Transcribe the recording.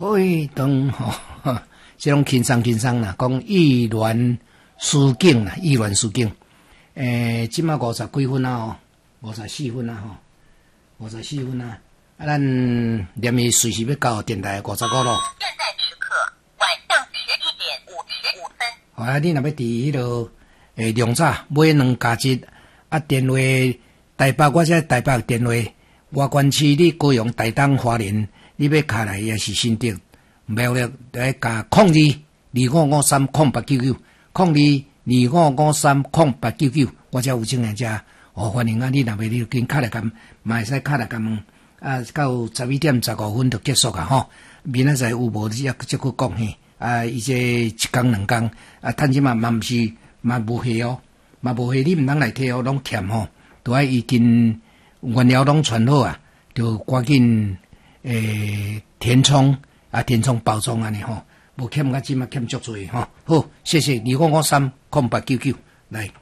各位同吼，这种轻松啦，讲意乱思境啦，意乱思境。即马50几分啊，54分啊54分啊。咱连伊随时要到电台55咯。 现在时刻晚上11点55分。 好啊，你若要伫迄落量早买2加1啊，电话台北，我这台北电话，外关区你高雄、台东、花莲，你要卡来也是新店，没了来加02253899，02253899，我才有情人遮。欢迎啊！你若要你紧卡来甲，嘛会使卡来甲问。啊，到11点15分就结束啊！吼，明仔载有无再去讲嘿？啊，伊这一工2工啊，趁即嘛毋是嘛无下哦，嘛无下，你毋通来摕哦，拢欠吼，都爱已经原料拢传好啊，就赶紧填充包装安尼吼，无欠甲即嘛欠足多吼。好，谢谢25530899来。